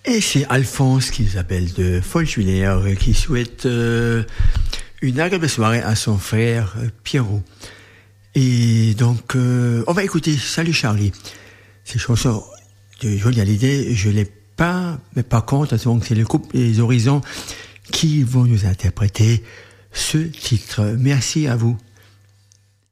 Et c'est Alphonse qui nous appelle de Folchvillers qui souhaite une agréable soirée à son frère Pierrot. Et donc, on va écouter Salut Charlie. Ces chansons de Johnny Hallyday, je l'ai pas, mais par contre, c'est le groupe Les Horizons qui vont nous interpréter ce titre. Merci à vous.